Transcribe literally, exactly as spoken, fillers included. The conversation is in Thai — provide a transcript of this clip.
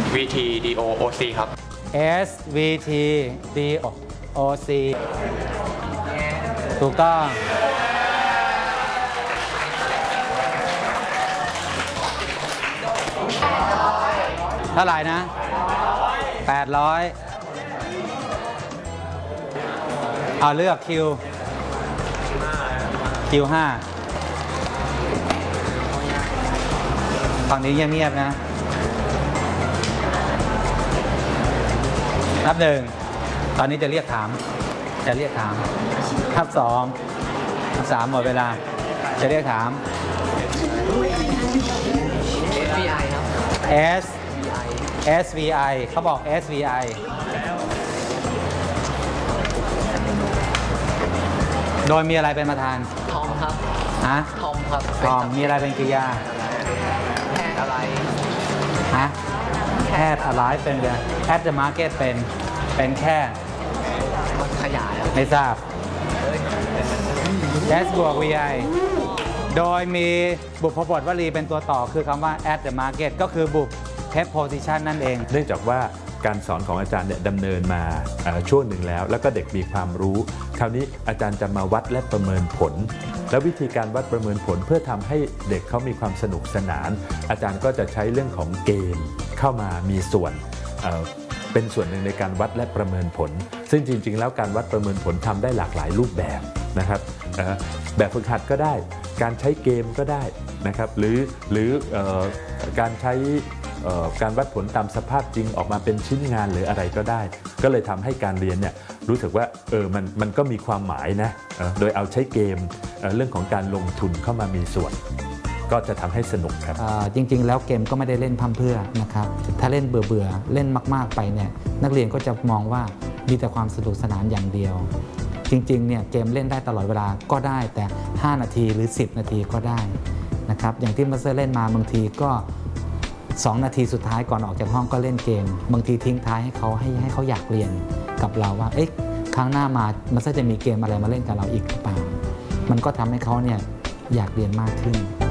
วี ที ดี โอ โอ ซี ครับ S V T D O C ถูกต้องเท่าไหร่นะแปดร้อยเอาเลือกคิวคิวห้าฝั่งนี้เงียบๆนะนับหนึ่งตอนนี้จะเรียกถามจะเรียกถามนับสองนับสามหมดเวลาจะเรียกถามเอส วี ไอ ครับ S S V I เขาบอก S V I โดยมีอะไรเป็นประธานทอมครับฮะทอมครับทอมมีอะไรเป็นกริยาแพทย์อะไรฮะแค่อะไรเป็นเดือน at the market เป็นเป็นแค่มันขยายครับไม่ทราบ S บวก V I โดยมีบุพบทวลีเป็นตัวต่อคือคำว่า at the market ก็คือบุพ preposition นั่นเองเนื่องจากว่าการสอนของอาจารย์เนี่ยดำเนินมาช่วงหนึ่งแล้วแล้วก็เด็กมีความรู้คราวนี้อาจารย์จะมาวัดและประเมินผล แล้ววิธีการวัดประเมินผลเพื่อทำให้เด็กเขามีความสนุกสนานอาจารย์ก็จะใช้เรื่องของเกมเข้ามามีส่วนเอ่อเป็นส่วนหนึ่งในการวัดและประเมินผล ซึ่งจริงๆแล้วการวัดประเมินผลทำได้หลากหลายรูปแบบนะครับเอ่อแบบฝึกหัดก็ได้การใช้เกมก็ได้นะครับหรือหรือเอ่อการใช้การวัดผลตามสภาพจริงออกมาเป็นชิ้นงานหรืออะไรก็ได้ก็เลยทำให้การเรียนเนี่ยรู้สึกว่าเออมันมันก็มีความหมายนะโดยเอาใช้เกมเรื่องของการลงทุนเข้ามามีส่วนก็จะทำให้สนุกครับจริงๆแล้วเกมก็ไม่ได้เล่นพั่มเพื่อนะครับถ้าเล่นเบื่อๆเล่นมากๆไปเนี่ยนักเรียนก็จะมองว่ามีแต่ความสนุกสนานอย่างเดียวจริงๆเนี่ยเกมเล่นได้ตลอดเวลาก็ได้แต่ห้านาทีหรือสิบนาทีก็ได้นะครับอย่างที่มาสเตอร์เล่นมาบางทีก็สองนาทีสุดท้ายก่อนออกจากห้องก็เล่นเกมบางทีทิ้งท้ายให้เขาให้ให้เขาอยากเรียนกับเราว่าเอ๊ะครั้งหน้ามามันจะมีเกมอะไรมาเล่นกับเราอีกหรือเปล่ามันก็ทำให้เขาเนี่ยอยากเรียนมากขึ้น